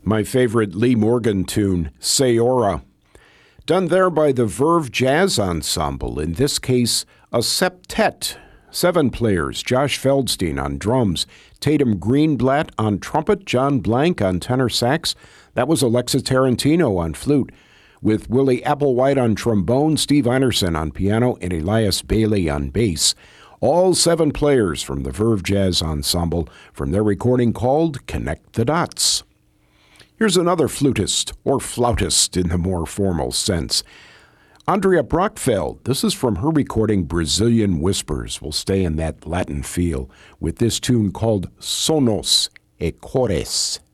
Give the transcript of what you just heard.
My favorite Lee Morgan tune, Sayora. Done there by the Verve Jazz Ensemble, in this case, a septet. 7 players, Josh Feldstein on drums, Tatum Greenblatt on trumpet, John Blank on tenor sax. That was Alexa Tarantino on flute, with Willie Applewhite on trombone, Steve Einerson on piano, and Elias Bailey on bass. All 7 players from the Verve Jazz Ensemble from their recording called Connect the Dots. Here's another flutist, or flautist in the more formal sense. Andrea Brockfeld. This is from her recording Brazilian Whispers. We'll stay in that Latin feel with this tune called Sonos e Cores.